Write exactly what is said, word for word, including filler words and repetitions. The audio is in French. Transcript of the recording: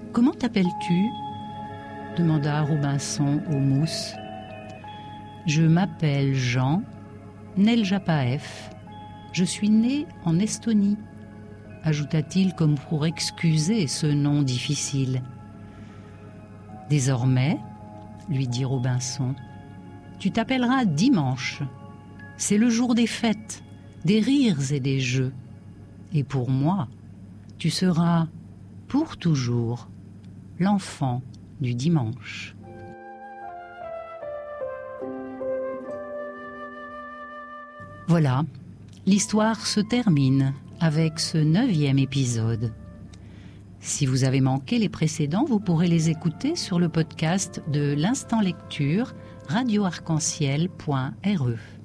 « Comment t'appelles-tu » demanda Robinson au mousse. « Je m'appelle Jean Neljapaev. Je suis né en Estonie, » ajouta-t-il comme pour excuser ce nom difficile. « Désormais, » lui dit Robinson, « tu t'appelleras Dimanche. C'est le jour des fêtes, des rires et des jeux. Et pour moi, tu seras pour toujours l'enfant du dimanche. » Voilà, l'histoire se termine avec ce neuvième épisode. Si vous avez manqué les précédents, vous pourrez les écouter sur le podcast de l'Instant Lecture radio arc en ciel point r e.